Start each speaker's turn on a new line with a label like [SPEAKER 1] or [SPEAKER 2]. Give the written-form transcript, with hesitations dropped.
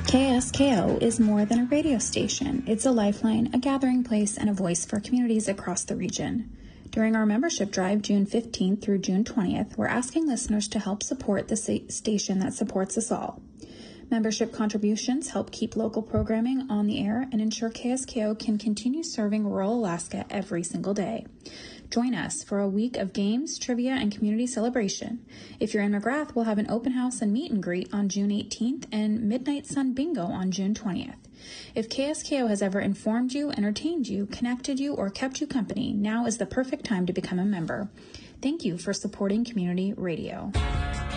[SPEAKER 1] KSKO is more than a radio station. It's a lifeline, a gathering place, and a voice for communities across the region. During our membership drive, June 15th through June 20th, we're asking listeners to help support the station that supports us all. Membership contributions help keep local programming on the air and ensure KSKO can continue serving rural Alaska every single day. Join us for a week of games, trivia, and community celebration. If you're in McGrath, we'll have an open house and meet and greet on June 18th and Midnight Sun Bingo on June 20th. If KSKO has ever informed you, entertained you, connected you, or kept you company, now is the perfect time to become a member. Thank you for supporting community radio.